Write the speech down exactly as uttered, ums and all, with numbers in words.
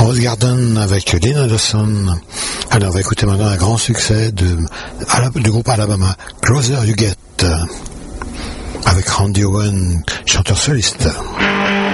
Rose Garden avec Lynn Dawson. Alors on va écouter maintenant un grand succès de, du groupe Alabama, Closer You Get, avec Randy Owen, chanteur soliste.